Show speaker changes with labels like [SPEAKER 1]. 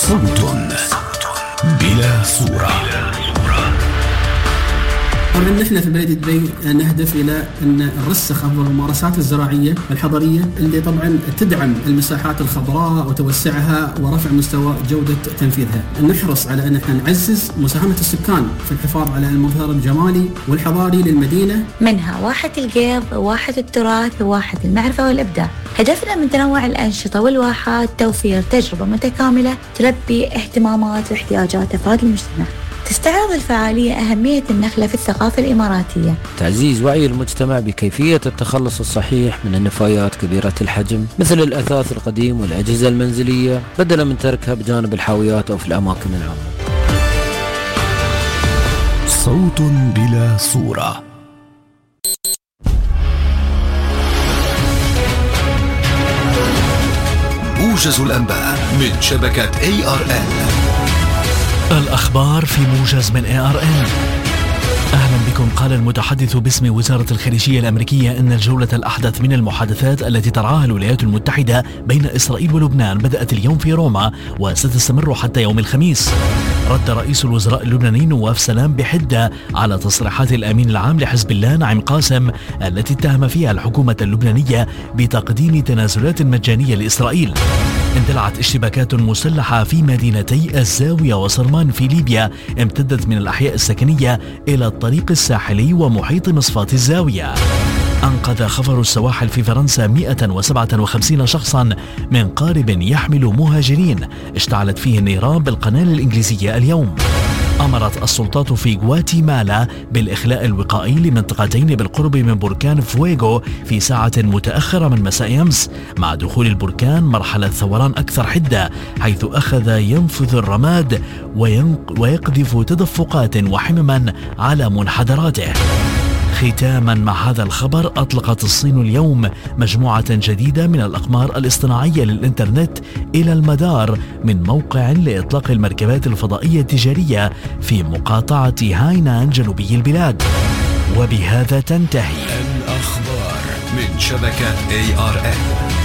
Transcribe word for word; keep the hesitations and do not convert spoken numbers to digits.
[SPEAKER 1] صوت بلا صورة.
[SPEAKER 2] طبعا نحن في بلدية دبي نهدف إلى أن نرسخ أفضل الممارسات الزراعية الحضرية اللي طبعا تدعم المساحات الخضراء وتوسعها ورفع مستوى جودة تنفيذها. نحرص على أن احنا نعزز مساهمة السكان في الحفاظ على المظهر الجمالي والحضاري للمدينة،
[SPEAKER 3] منها واحة القيض، واحة التراث، وواحة المعرفة والإبداع. هدفنا من تنوع الأنشطة والواحات توفير تجربة متكاملة تلبي اهتمامات واحتياجات أفراد المجتمع. تستعرض الفعالية أهمية النخلة في الثقافة الإماراتية،
[SPEAKER 4] تعزيز وعي المجتمع بكيفية التخلص الصحيح من النفايات كبيرة الحجم مثل الأثاث القديم والأجهزة المنزلية بدلا من تركها بجانب الحاويات أو في الأماكن العامة.
[SPEAKER 1] صوت بلا صورة. موجز الأنباء من شبكة إيه آر إن.
[SPEAKER 5] الأخبار في موجز من إيه آر إن. أهلا بكم. قال المتحدث باسم وزارة الخارجية الأمريكية أن الجولة الأحدث من المحادثات التي ترعاها الولايات المتحدة بين إسرائيل ولبنان بدأت اليوم في روما وستستمر حتى يوم الخميس. رد رئيس الوزراء اللبناني نواف سلام بحدة على تصريحات الأمين العام لحزب الله نعيم قاسم التي اتهم فيها الحكومة اللبنانية بتقديم تنازلات مجانية لإسرائيل. اندلعت اشتباكات مسلحة في مدينتي الزاوية وصرمان في ليبيا امتدت من الأحياء السكنية إلى الطريق الساحلي ومحيط مصفاة الزاوية. أنقذ خفر السواحل في فرنسا مئة وسبعة وخمسين شخصا من قارب يحمل مهاجرين اشتعلت فيه النيران بالقناة الإنجليزية اليوم. أمرت السلطات في غواتيمالا بالإخلاء الوقائي لمنطقتين بالقرب من بركان فويغو في ساعة متأخرة من مساء أمس، مع دخول البركان مرحلة ثوران أكثر حدة حيث أخذ ينفذ الرماد ويقذف تدفقات وحمما على منحدراته. ختاما مع هذا الخبر، أطلقت الصين اليوم مجموعة جديدة من الأقمار الاصطناعية للإنترنت إلى المدار من موقع لإطلاق المركبات الفضائية التجارية في مقاطعة هاينان جنوبي البلاد. وبهذا تنتهي
[SPEAKER 1] الأخبار من شبكة إيه آر إن.